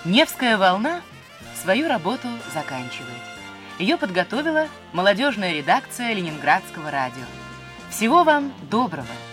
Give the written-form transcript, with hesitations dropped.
Невская волна свою работу заканчивает. Ее подготовила молодежная редакция Ленинградского радио. Всего вам доброго!